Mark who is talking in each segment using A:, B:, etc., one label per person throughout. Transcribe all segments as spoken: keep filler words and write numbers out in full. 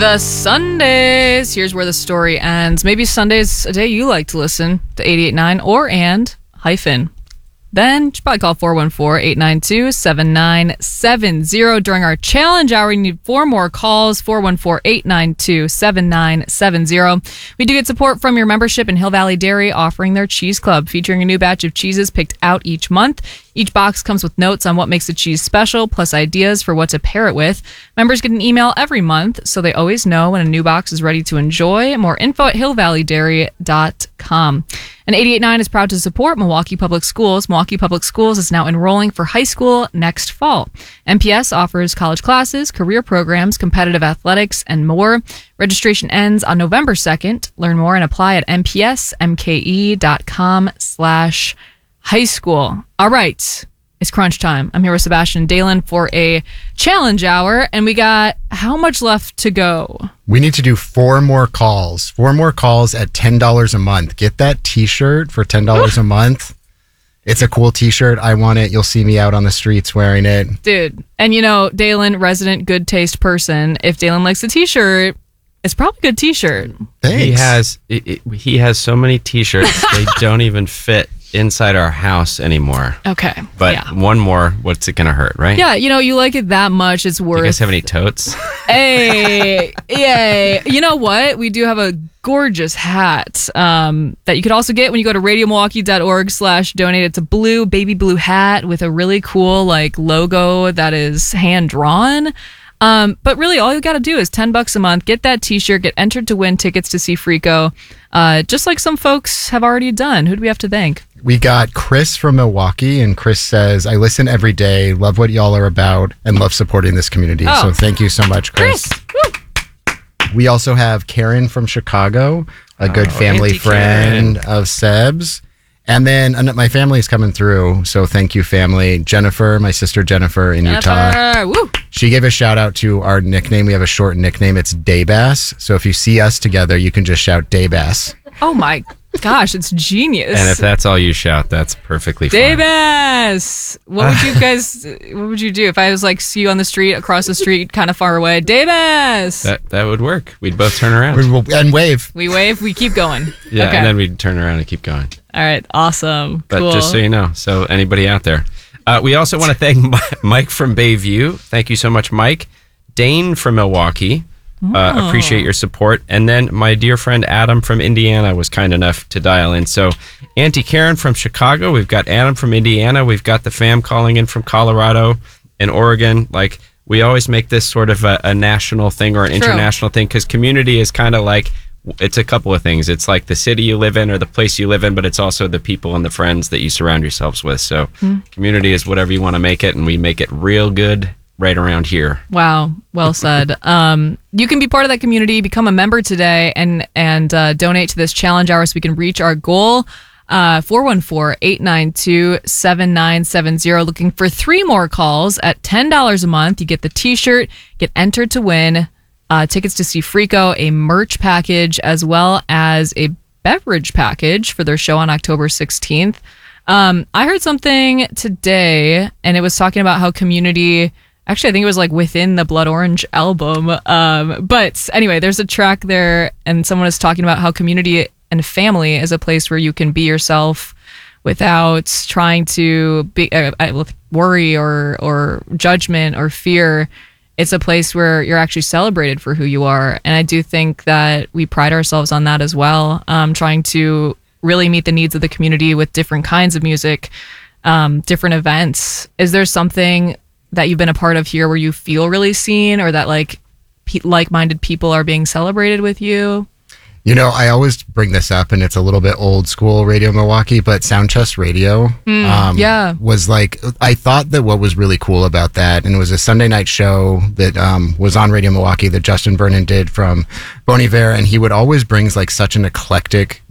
A: The Sundays. Here's where the story ends. Maybe Sunday's a day you like to listen to eighty-eight point nine or and hyphen. Then you should probably call four one four, eight nine two, seven nine seven zero. During our challenge hour, we need four more calls, four one four, eight nine two, seven nine seven zero. We do get support from your membership in Hill Valley Dairy, offering their cheese club, featuring a new batch of cheeses picked out each month. Each box comes with notes on what makes a cheese special, plus ideas for what to pair it with. Members get an email every month, so they always know when a new box is ready to enjoy. More info at hill valley dairy dot com. And eighty-eight point nine is proud to support Milwaukee Public Schools. Milwaukee Public Schools is now enrolling for high school next fall. M P S offers college classes, career programs, competitive athletics, and more. Registration ends on November second. Learn more and apply at m p s m k e dot com slash high school. All right. It's crunch time. I'm here with Sebastian Dalen for a challenge hour, and we got how much left to go?
B: We need to do four more calls. Four more calls at ten dollars a month. Get that t-shirt for ten dollars a month. It's a cool t-shirt. I want it. You'll see me out on the streets wearing it.
A: Dude. And you know, Dalen, resident good taste person, if Dalen likes a t-shirt, it's probably a good t-shirt.
B: Thanks.
C: He has, it, it, he has so many t-shirts, they don't even fit inside our house anymore.
A: Okay.
C: But
A: yeah.
C: one more, what's it going to hurt, right?
A: Yeah, you know, you like it that much, it's worth...
C: You guys have any totes?
A: Hey, yay. You know what? We do have a gorgeous hat um, that you could also get when you go to radio milwaukee dot org slash donate. It's a blue, baby blue hat with a really cool like logo that is hand-drawn. Um, but really, all you got to do is ten bucks a month, get that t-shirt, get entered to win tickets to see Frico, uh, just like some folks have already done. Who do we have to thank?
B: We got Chris from Milwaukee, and Chris says, I listen every day, love what y'all are about, and love supporting this community.
A: Oh.
B: So thank you so much, Chris.
A: Chris!
B: We also have Karen from Chicago, a good
C: Oh,
B: family
C: Auntie
B: friend
C: Karen.
B: of Seb's. And then uh, my family is coming through, so thank you, family. Jennifer, my sister Jennifer in Utah.
A: Jennifer, woo!
B: She gave a shout out to our nickname. We have a short nickname. It's Daybass. So if you see us together, you can just shout Daybass.
A: Oh my gosh, it's genius.
C: And if that's all you shout, that's perfectly fine.
A: Davis! What would you guys, what would you do if I was like, see you on the street, across the street, kind of far away? Davis!
C: That that would work. We'd both turn around.
B: We will- And wave.
A: We wave, we keep going.
C: Yeah,
A: Okay.
C: and then we'd turn around and keep going.
A: All right, awesome.
C: But
A: cool.
C: just so you know, so anybody out there. Uh, we also want to thank Mi- Mike from Bayview. Thank you so much, Mike. Dane from Milwaukee. Uh,
A: Oh.
C: appreciate your support. And then my dear friend Adam from Indiana was kind enough to dial in. So Auntie Karen from Chicago. We've got Adam from Indiana. We've got the fam calling in from Colorado and Oregon. Like, we always make this sort of a, a national thing or an
A: True.
C: international thing, because community is kind of like, it's a couple of things. It's like the city you live in or the place you live in, but it's also the people and the friends that you surround yourselves with. So community is whatever you want to make it, and we make it real good right around here.
A: Wow, well said. um, you can be part of that community, become a member today, and and uh, donate to this challenge hour so we can reach our goal. Uh, four one four, eight nine two, seven nine seven zero. Looking for three more calls at ten dollars a month. You get the t-shirt, get entered to win uh, tickets to see Frico, a merch package, as well as a beverage package for their show on October sixteenth. Um, I heard something today, and it was talking about how community... Actually, I think it was like within the Blood Orange album. Um, but anyway, there's a track there, and someone is talking about how community and family is a place where you can be yourself without trying to be uh, with worry or or judgment or fear. It's a place where you're actually celebrated for who you are, and I do think that we pride ourselves on that as well. Um, trying to really meet the needs of the community with different kinds of music, um, different events. Is there something that you've been a part of here where you feel really seen, or that like pe- like-minded people are being celebrated with you?
B: You know, I always bring this up, and it's a little bit old school Radio Milwaukee, but Sound Chest Radio
A: Mm,
B: um,
A: yeah.
B: was like, I thought that what was really cool about that, and it was a Sunday night show that um, was on Radio Milwaukee that Justin Vernon did from Bon Iver, and he would always brings like such an eclectic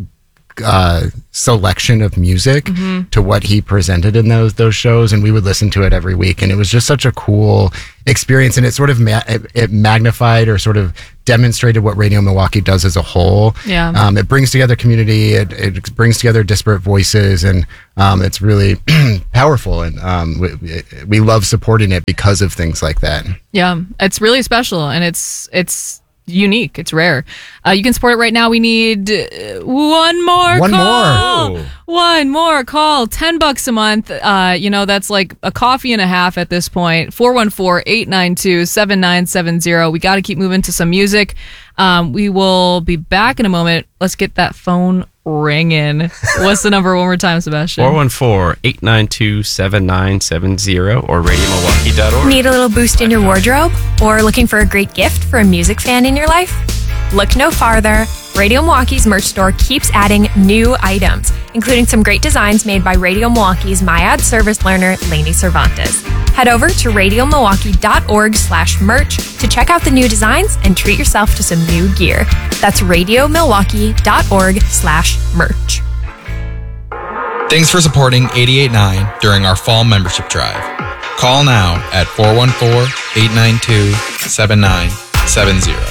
B: uh, selection of music
A: Mm-hmm.
B: to what he presented in those those shows, and we would listen to it every week, and it was just such a cool experience, and it sort of ma- it, it magnified or sort of demonstrated what Radio Milwaukee does as a whole.
A: Yeah.
B: Um, it brings together community, it, it brings together disparate voices, and um, it's really powerful, and um, we, we love supporting it because of things like that.
A: Yeah, it's really special, and it's it's unique. It's rare. Uh, you can support it right now. We need uh, one more
B: One
A: call.
C: more. Ooh.
A: One more call. ten bucks a month. Uh, you know, that's like a coffee and a half at this point. four one four, eight nine two, seven nine seven zero. We got to keep moving to some music. Um, we will be back in a moment. Let's get that phone ringing. What's the number one more time, Sebastian?
C: four one four, eight nine two, seven nine seven zero or radio milwaukee dot org.
D: Need a little boost in your wardrobe? Or looking for a great gift for a music fan in your life? Look no farther. Radio Milwaukee's merch store keeps adding new items, including some great designs made by Radio Milwaukee's MyAd service learner, Lainey Cervantes. Head over to radio milwaukee dot org slash merch to check out the new designs and treat yourself to some new gear. That's radio milwaukee dot org slash merch.
E: Thanks for supporting eighty-eight point nine during our fall membership drive. Call now at four one four, eight nine two, seven nine seven zero.